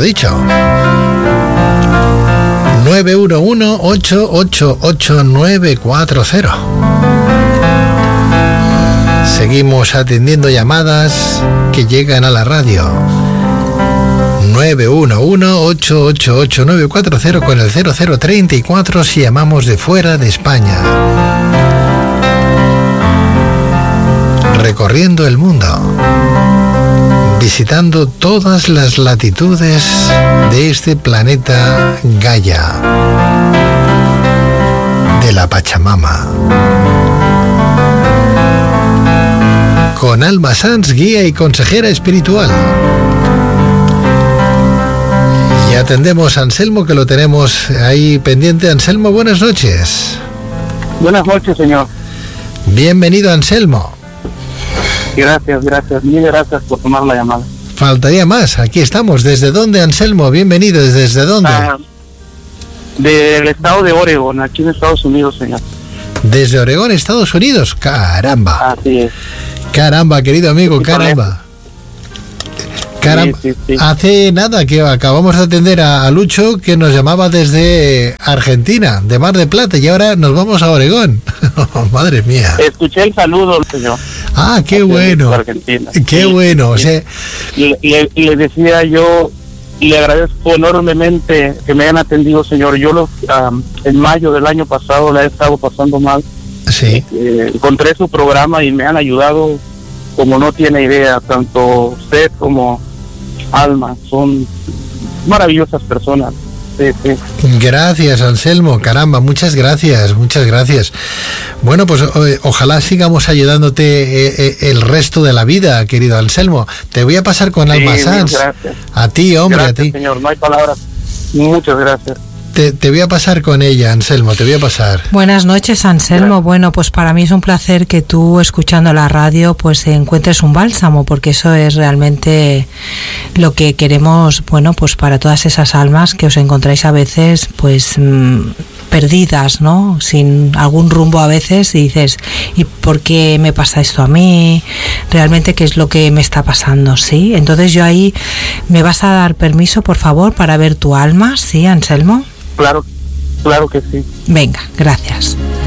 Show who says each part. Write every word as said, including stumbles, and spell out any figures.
Speaker 1: dicho. nueve uno uno, ocho ocho ocho, nueve cuatro cero. Seguimos atendiendo llamadas que llegan a la radio. nueve uno uno, ocho ocho ocho, nueve cuatro cero con el cero cero treinta y cuatro si llamamos de fuera de España. Recorriendo el mundo, visitando todas las latitudes de este planeta Gaia, de la Pachamama. Con Alma Sanz, guía y consejera espiritual. Y atendemos a Anselmo, que lo tenemos ahí pendiente. Anselmo, buenas noches.
Speaker 2: Buenas noches, señor.
Speaker 1: Bienvenido, Anselmo.
Speaker 2: Gracias, gracias. Mil gracias por tomar la llamada.
Speaker 1: Faltaría más. Aquí estamos. ¿Desde dónde, Anselmo? Bienvenido. ¿Desde dónde?
Speaker 2: Ah, del estado de Oregón, aquí en Estados Unidos, señor.
Speaker 1: Desde Oregón, Estados Unidos. Caramba.
Speaker 2: Así es.
Speaker 1: Caramba, querido amigo, caramba. Caramba. Sí, sí, sí. Hace nada que acabamos de atender a, a Lucho, que nos llamaba desde Argentina, de Mar del Plata, y ahora nos vamos a Oregón. Madre mía.
Speaker 2: Escuché el saludo, señor.
Speaker 1: Ah, qué
Speaker 2: Hace
Speaker 1: bueno.
Speaker 2: Argentina.
Speaker 1: Qué
Speaker 2: sí,
Speaker 1: bueno.
Speaker 2: Sí.
Speaker 1: O sea,
Speaker 2: le, le, le decía yo, le agradezco enormemente que me hayan atendido, señor. Yo los, um, en mayo del año pasado la he estado pasando mal.
Speaker 1: Sí.
Speaker 2: Eh, encontré su programa y me han ayudado como no tiene idea, tanto usted como Alma, son maravillosas personas. Sí, sí.
Speaker 1: Gracias, Anselmo, caramba, muchas gracias, muchas gracias. Bueno, pues o, ojalá sigamos ayudándote eh, eh, el resto de la vida, querido Anselmo. Te voy a pasar con sí, Alma Sanz. A ti, hombre,
Speaker 2: gracias,
Speaker 1: a ti.
Speaker 2: Señor, no hay palabras. Muchas gracias.
Speaker 1: Te, te voy a pasar con ella, Anselmo, te voy a pasar.
Speaker 3: Buenas noches, Anselmo. Bueno, pues para mí es un placer que tú, escuchando la radio, pues encuentres un bálsamo, porque eso es realmente lo que queremos, bueno, pues para todas esas almas que os encontráis a veces, pues mmm, perdidas, ¿no? Sin algún rumbo a veces, y dices, ¿y por qué me pasa esto a mí? Realmente, ¿qué es lo que me está pasando? ¿Sí? Entonces yo ahí, ¿me vas a dar permiso, por favor, para ver tu alma? ¿Sí, Anselmo?
Speaker 2: Claro, claro que sí.
Speaker 3: Venga, gracias.